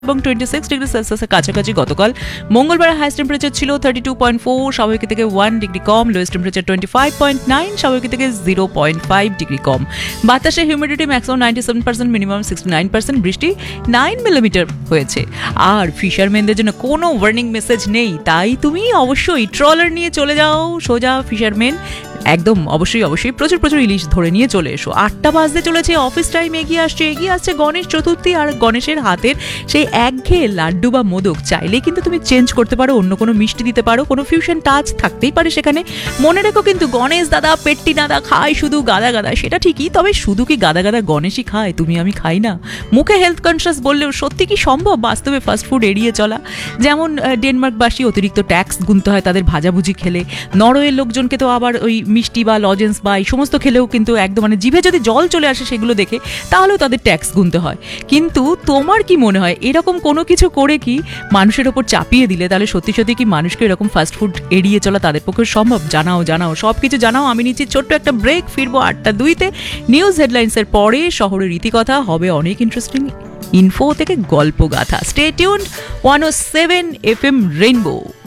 এবং 26 ডিগ্রি সেলসিয়াসের কাছাকাছি গতকাল মঙ্গলবার হাইস্ট টেম্পারেচার ছিল 32.4, স্বাভাবিক থেকে 1 ডিগ্রি কম, লোয়েস্ট টেম্পারেচার 25.9, স্বাভাবিক থেকে 0.5 ডিগ্রি কম। বাতাসে হিউমিডিটি ম্যাক্সিমাম 97%, মিনিমাম 69%, বৃষ্টি 9 মিলিমিটার হয়েছে। আর ফিশারম্যানদের জন্য কোনো ওয়ার্নিং মেসেজ নেই, তাই তুমি অবশ্যই ট্রলার নিয়ে চলে যাও সোজা ফিশারম্যান, একদম অবশ্যই প্রচুর ইলিশ ধরে নিয়ে চলে এসো। 8টা বাজতে চলেছে, অফিস টাইম এগিয়ে আসছে গণেশ চতুর্থী, আর গণেশের হাতের সেই একঘেয়ে লাড্ডু বা মোদক চাইলে কিন্তু তুমি চেঞ্জ করতে পারো, অন্য কোনো মিষ্টি দিতে পারো, কোনো ফিউশন টাচ থাকতেই পারে সেখানে। মনে রেখো কিন্তু গণেশ দাদা পেট্টি দাদা খায় শুধু গাদা সেটা ঠিকই, তবে শুধু কি গাদা গণেশই খায়, তুমি আমি খাই না? মুখে হেলথ কনসিয়াস বললেও সত্যি কি সম্ভব বাস্তবে ফাস্ট ফুড এড়িয়ে চলা? যেমন ডেনমার্কবাসী অতিরিক্ত ট্যাক্স গুনতে হয় তাদের ভাজাভুজি খেলে, নরওয়ের লোকজনকে তো আবার ওই মিষ্টি বা লজেন্স বা এই সমস্ত খেলেও কিন্তু একদম মানে জিভে যদি জল চলে আসে সেগুলো দেখে, তাহলেও তাদের ট্যাক্স গুনতে হয়। কিন্তু তোমার কি মনে হয় এরকম কোনো কিছু করে কি মানুষের ওপর চাপিয়ে দিলে তাহলে সত্যি কি মানুষকে এরকম ফাস্ট ফুড এড়িয়ে চলা তাদের পক্ষে সম্ভব? জানাও সব কিছু জানাও। আমি নিচ্ছি ছোট্ট একটা ব্রেক, ফিরবো 8:02 নিউজ হেডলাইন্সের পরে। শহরের রীতিকথা হবে অনেক ইন্টারেস্টিং ইনফো থেকে গল্প গাথা। Stay tuned 107 FM rainbow.